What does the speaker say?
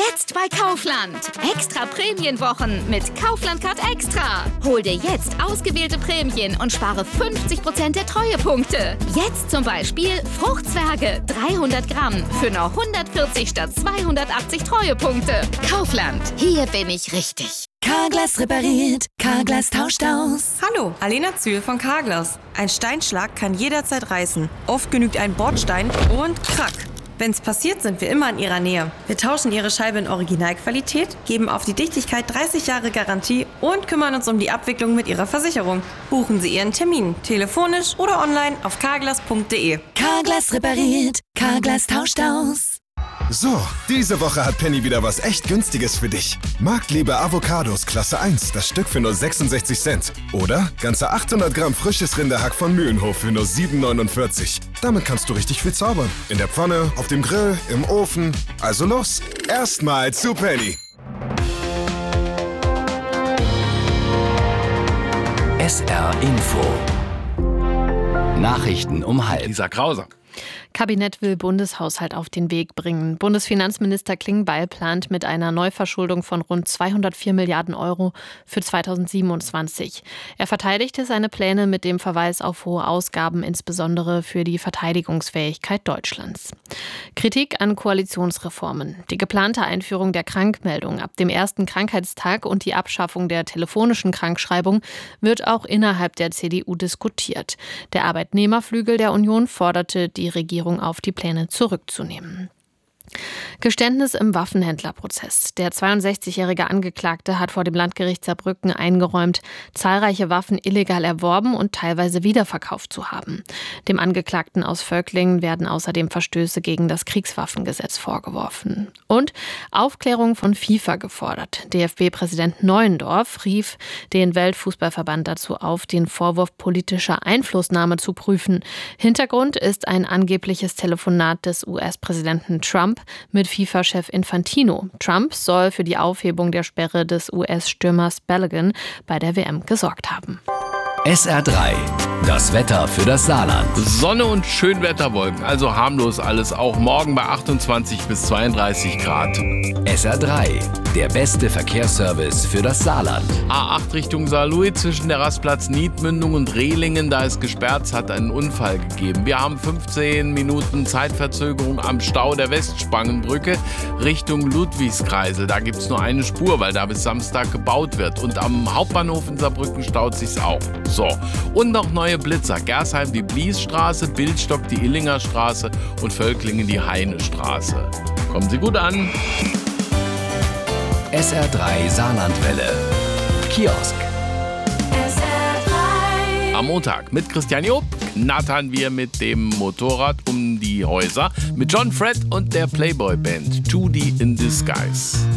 Jetzt bei Kaufland. Extra Prämienwochen mit Kaufland Card Extra. Hol dir jetzt ausgewählte Prämien und spare 50% der Treuepunkte. Jetzt zum Beispiel Fruchtzwerge 300 Gramm für nur 140 statt 280 Treuepunkte. Kaufland, hier bin ich richtig. Carglass repariert, Carglass tauscht aus. Hallo, Alena Zühl von Carglass. Ein Steinschlag kann jederzeit reißen. Oft genügt ein Bordstein und krack. Wenn's passiert, sind wir immer in Ihrer Nähe. Wir tauschen Ihre Scheibe in Originalqualität, geben auf die Dichtigkeit 30 Jahre Garantie und kümmern uns um die Abwicklung mit Ihrer Versicherung. Buchen Sie Ihren Termin, telefonisch oder online auf carglass.de. Carglass repariert, Carglass tauscht aus. So, diese Woche hat Penny wieder was echt Günstiges für dich. Marktliebe Avocados Klasse 1, das Stück für nur 66 Cent. Oder ganze 800 Gramm frisches Rinderhack von Mühlenhof für nur 7,49. Damit kannst du richtig viel zaubern. In der Pfanne, auf dem Grill, im Ofen. Also los, erstmal zu Penny. SR Info. Nachrichten um 12:30. Lisa Krauser. Kabinett will Bundeshaushalt auf den Weg bringen. Bundesfinanzminister Klingbeil plant mit einer Neuverschuldung von rund 204 Milliarden Euro für 2027. Er verteidigte seine Pläne mit dem Verweis auf hohe Ausgaben, insbesondere für die Verteidigungsfähigkeit Deutschlands. Kritik an Koalitionsreformen. Die geplante Einführung der Krankmeldung ab dem ersten Krankheitstag und die Abschaffung der telefonischen Krankschreibung wird auch innerhalb der CDU diskutiert. Der Arbeitnehmerflügel der Union forderte die Regierung auf, die Pläne zurückzunehmen. Geständnis im Waffenhändlerprozess. Der 62-jährige Angeklagte hat vor dem Landgericht Saarbrücken eingeräumt, zahlreiche Waffen illegal erworben und teilweise wiederverkauft zu haben. Dem Angeklagten aus Völklingen werden außerdem Verstöße gegen das Kriegswaffengesetz vorgeworfen. Und Aufklärung von FIFA gefordert. DFB-Präsident Neuendorf rief den Weltfußballverband dazu auf, den Vorwurf politischer Einflussnahme zu prüfen. Hintergrund ist ein angebliches Telefonat des US-Präsidenten Trump mit FIFA-Chef Infantino. Trump soll für die Aufhebung der Sperre des US-Stürmers Balogun bei der WM gesorgt haben. SR3. Das Wetter für das Saarland. Sonne und Schönwetterwolken, also harmlos alles, auch morgen bei 28 bis 32 Grad. SR3. Der beste Verkehrsservice für das Saarland. A8 Richtung Saarlouis zwischen der Rastplatz Niedmündung und Rehlingen, da ist gesperrt, es hat einen Unfall gegeben. Wir haben 15 Minuten Zeitverzögerung am Stau der Westspangenbrücke Richtung Ludwigskreisel. Da gibt es nur eine Spur, weil da bis Samstag gebaut wird. Und am Hauptbahnhof in Saarbrücken staut sich's auch. So, und noch neue Blitzer. Gersheim die Bliesstraße, Bildstock die Illinger Straße und Völklingen die Heinestraße. Kommen Sie gut an. SR3 Saarlandwelle. Kiosk. SR3. Am Montag mit Christian Job knattern wir mit dem Motorrad um die Häuser mit John Fred und der Playboy Band 2D in Disguise.